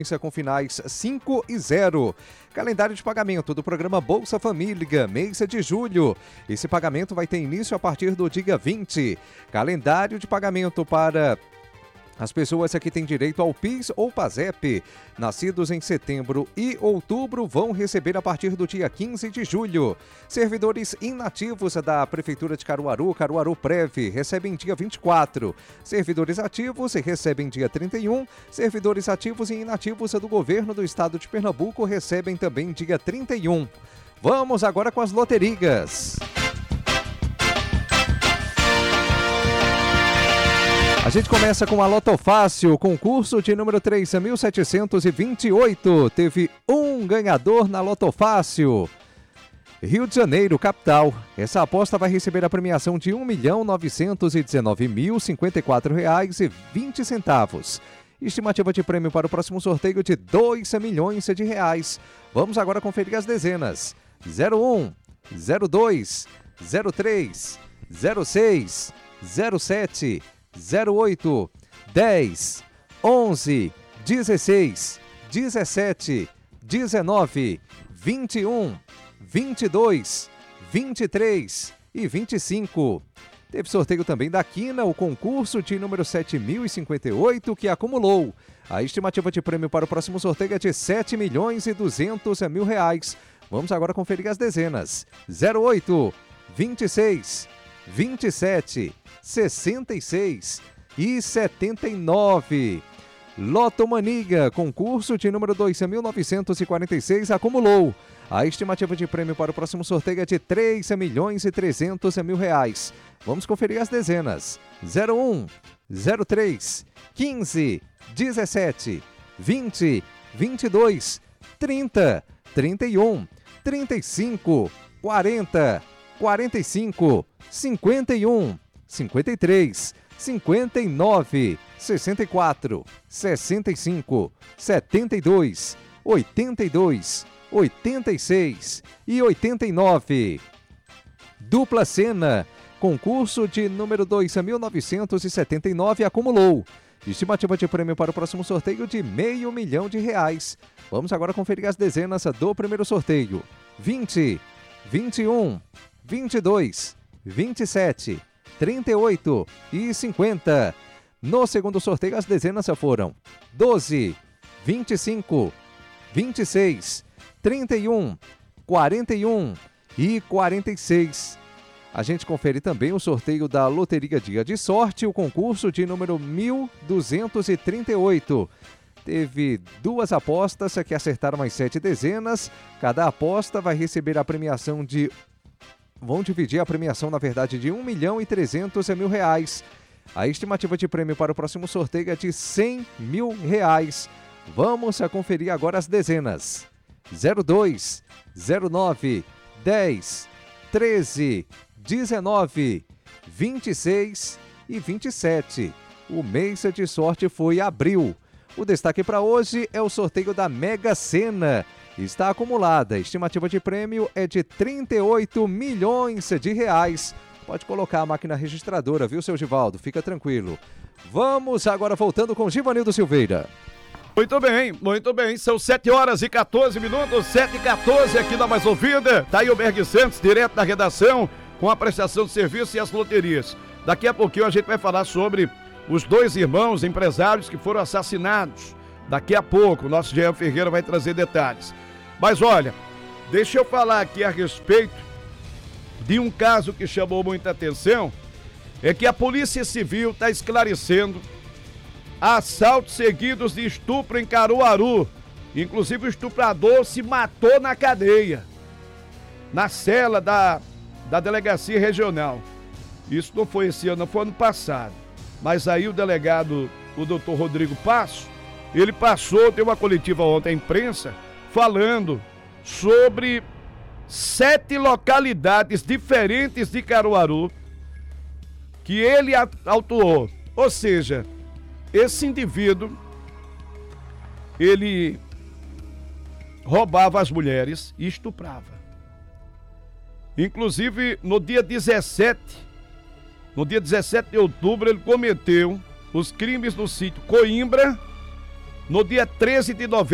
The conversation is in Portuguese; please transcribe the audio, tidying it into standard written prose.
com finais 5 e 0. Calendário de pagamento do programa Bolsa Família, mês de julho. Esse pagamento vai ter início a partir do dia 20. Calendário de pagamento para as pessoas que têm direito ao PIS ou PASEP, nascidos em setembro e outubro, vão receber a partir do dia 15 de julho. Servidores inativos da Prefeitura de Caruaru, Caruaru Prev, recebem dia 24. Servidores ativos recebem dia 31. Servidores ativos e inativos do Governo do Estado de Pernambuco recebem também dia 31. Vamos agora com as loterigas. A gente começa com a Loto Fácil, concurso de número 3.728. Teve um ganhador na Loto Fácil. Rio de Janeiro, capital. Essa aposta vai receber a premiação de R$ 1.919.054,20. Estimativa de prêmio para o próximo sorteio de R$ 2 milhões. Vamos agora conferir as dezenas. 01, 02, 03, 06, 07... 08, 10, 11, 16, 17, 19, 21, 22, 23 e 25. Teve sorteio também da Quina, o concurso de número 7.058, que acumulou. A estimativa de prêmio para o próximo sorteio é de R$ 7.200.000. Vamos agora conferir as dezenas. 08, 26, 27, 66 e 79. Loto Mania, concurso de número 2.946, acumulou. A estimativa de prêmio para o próximo sorteio é de R$ 3.300.000. Vamos conferir as dezenas. 01, 03, 15, 17, 20, 22, 30, 31, 35, 40, 45, 51, 53, 59, 64, 65, 72, 82, 86 e 89. Dupla Sena, concurso de número 2.979, acumulou. Estimativa de prêmio para o próximo sorteio de R$ 500 mil. Vamos agora conferir as dezenas do primeiro sorteio. 20, 21, 22, 27, 38 e 50. No segundo sorteio, as dezenas foram 12, 25, 26, 31, 41 e 46. A gente confere também o sorteio da Loteria Dia de Sorte, o concurso de número 1238. Teve duas apostas que acertaram as 7 dezenas. Cada aposta vai receber a premiação de... Vão dividir a premiação, na verdade, de R$ 1.300.000. A estimativa de prêmio para o próximo sorteio é de R$ 100 mil. Vamos conferir agora as dezenas. 02, 09, 10, 13, 19, 26 e 27. O mês de sorte foi abril. O destaque para hoje é o sorteio da Mega Sena. Está acumulada. A estimativa de prêmio é de R$ 38 milhões. Pode colocar a máquina registradora, viu, seu Givaldo? Fica tranquilo. Vamos agora voltando com Givanildo Silveira. Muito bem. São 7 horas e 14 minutos, 7h14 aqui na Mais Ouvida. Tá aí o Berg Santos, direto da redação, com a prestação de serviço e as loterias. Daqui a pouquinho a gente vai falar sobre os 2 irmãos empresários que foram assassinados. Daqui a pouco o nosso Jean Ferreira vai trazer detalhes. Mas olha, deixa eu falar aqui a respeito de um caso que chamou muita atenção. É que a Polícia Civil está esclarecendo assaltos seguidos de estupro em Caruaru. Inclusive o estuprador se matou na cadeia, na cela da delegacia regional. Isso não foi esse ano, foi ano passado. Mas aí o delegado, o doutor Rodrigo Passo, ele deu uma coletiva ontem à imprensa, falando sobre 7 localidades diferentes de Caruaru que ele autuou. Ou seja, esse indivíduo, ele roubava as mulheres e estuprava. Inclusive, no dia 17 de outubro, ele cometeu os crimes no sítio Coimbra, no dia 13 de novembro.